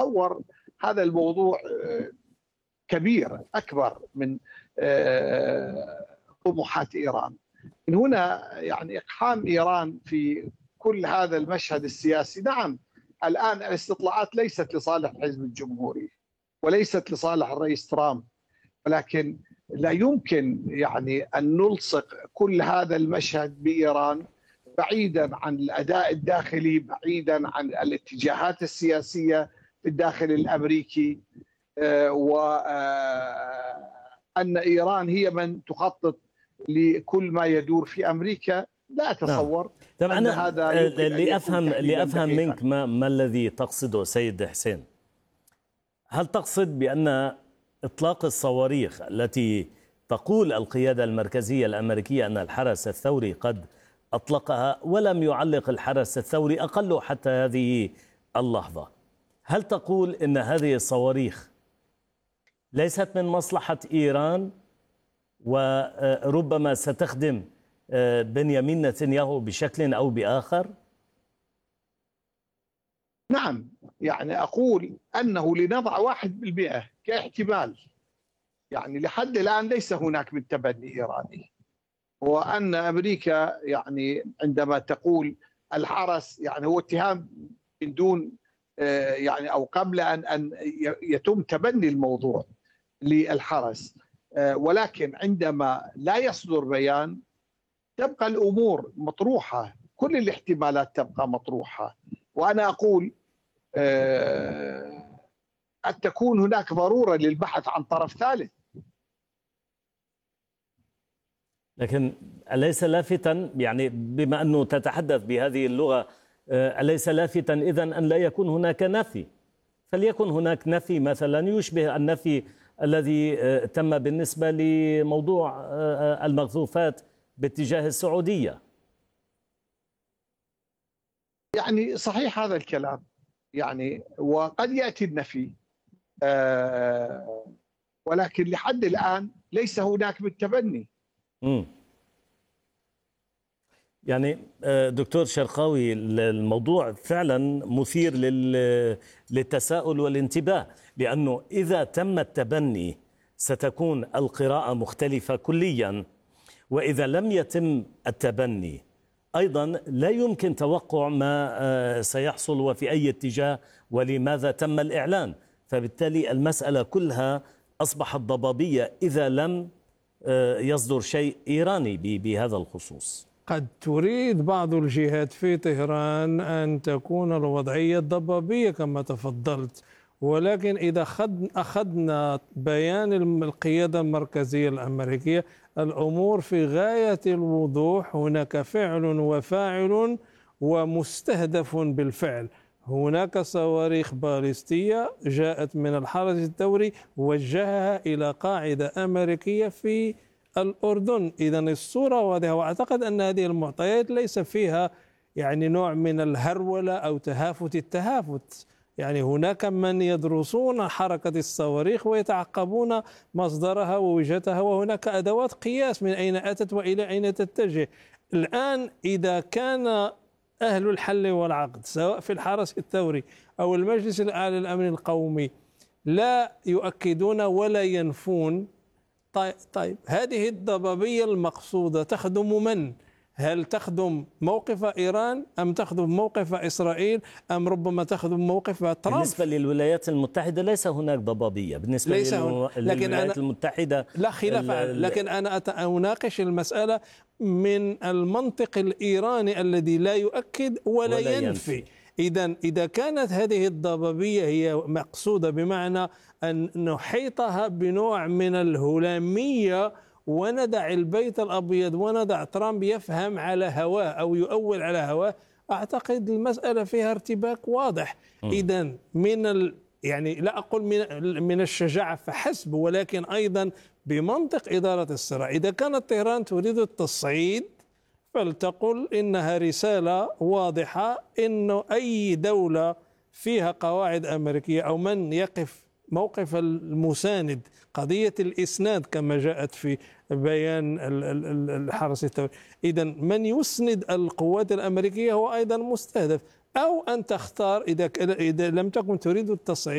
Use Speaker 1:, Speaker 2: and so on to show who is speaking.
Speaker 1: أتصور هذا الموضوع كبير أكبر من طموحات إيران. من هنا يعني إقحام إيران في كل هذا المشهد السياسي. نعم، الآن الاستطلاعات ليست لصالح الحزب الجمهوري وليست لصالح الرئيس ترامب، ولكن لا يمكن يعني أن نلصق كل هذا المشهد بإيران بعيدا عن الأداء الداخلي، بعيدا عن الاتجاهات السياسية في الداخل الأمريكي، وأن إيران هي من تخطط لكل ما يدور في أمريكا. لا أتصور
Speaker 2: طب
Speaker 1: أن
Speaker 2: أنا
Speaker 1: هذا
Speaker 2: لأفهم منك ما الذي تقصده سيد حسين. هل تقصد بأن إطلاق الصواريخ التي تقول القيادة المركزية الأمريكية أن الحرس الثوري قد أطلقها ولم يعلق الحرس الثوري أقله حتى هذه اللحظة، هل تقول أن هذه الصواريخ ليست من مصلحة إيران وربما ستخدم بنيامين نتنياهو بشكل أو بآخر؟
Speaker 1: نعم، يعني أقول أنه لنضع 1% كاحتمال. يعني لحد الآن ليس هناك من تبني إيراني، وأن أمريكا يعني عندما تقول الحرس يعني هو اتهام من دون يعني أو قبل أن يتم تبني الموضوع للحرس، ولكن عندما لا يصدر بيان تبقى الأمور مطروحة، كل الاحتمالات تبقى مطروحة. وأنا أقول قد تكون هناك ضرورة للبحث عن طرف ثالث.
Speaker 2: لكن أليس لافتا، يعني بما أنه تتحدث بهذه اللغة، أليس لافتا إذن أن لا يكون هناك نفي؟ فليكن هناك نفي مثلا يشبه النفي الذي تم بالنسبة لموضوع المقذوفات باتجاه السعودية.
Speaker 1: يعني صحيح هذا الكلام، يعني وقد يأتي النفي، ولكن لحد الآن ليس هناك بالتبني.
Speaker 2: يعني دكتور شرقاوي، الموضوع فعلا مثير للتساؤل والانتباه، لأنه إذا تم التبني ستكون القراءة مختلفة كليا، وإذا لم يتم التبني أيضا لا يمكن توقع ما سيحصل وفي أي اتجاه ولماذا تم الإعلان. فبالتالي المسألة كلها أصبحت ضبابية إذا لم يصدر شيء إيراني بهذا الخصوص.
Speaker 3: قد تريد بعض الجهات في طهران أن تكون الوضعية ضبابية كما تفضلت، ولكن إذا أخذنا بيان القيادة المركزية الأمريكية الأمور في غاية الوضوح. هناك فعل وفاعل ومستهدف بالفعل. هناك صواريخ باليستية جاءت من الحرس الثوري وجهها إلى قاعدة أمريكية في الأردن. إذن الصورة واضحة، وأعتقد أن هذه المعطيات ليس فيها يعني نوع من الهرولة أو تهافت التهافت. يعني هناك من يدرسون حركة الصواريخ ويتعقبون مصدرها ووجهتها، وهناك أدوات قياس من أين أتت وإلى أين تتجه. الآن إذا كان أهل الحل والعقد سواء في الحرس الثوري أو المجلس الأعلى للأمن القومي لا يؤكدون ولا ينفون، طيب هذه الضبابية المقصودة تخدم من؟ هل تخدم موقف إيران أم تخدم موقف إسرائيل أم ربما تخدم موقف ترامب؟
Speaker 2: بالنسبة للولايات المتحدة ليس هناك ضبابية. بالنسبة للولايات المتحدة
Speaker 3: لا خلاف عنه، لكن أنا أناقش المسألة من المنطق الإيراني الذي لا يؤكد ولا ينفي. إذا كانت هذه الضبابية هي مقصودة بمعنى أن نحيطها بنوع من الهلامية وندع البيت الأبيض وندع ترامب يفهم على هواه أو يؤول على هواه، أعتقد المسألة فيها ارتباك واضح. إذا يعني لا أقول من الشجاعة فحسب، ولكن أيضا بمنطق إدارة الصراع. إذا كانت طهران تريد التصعيد فلتقل إنها رسالة واضحة إنه أي دولة فيها قواعد أمريكية أو من يقف موقف المساند، قضية الإسناد كما جاءت في بيان الحرس الثوري، إذا من يسند القوات الأمريكية هو أيضا مستهدف. أو أن تختار إذا لم تكن تريد التصعيد